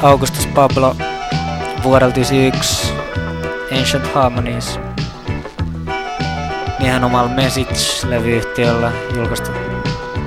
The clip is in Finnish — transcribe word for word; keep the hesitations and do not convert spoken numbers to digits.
Augustus Pablo vuodelta yhdeksänkymmentäyksi Ancient Harmonies. Miehen omalla Message-levyyhtiöllä julkaistu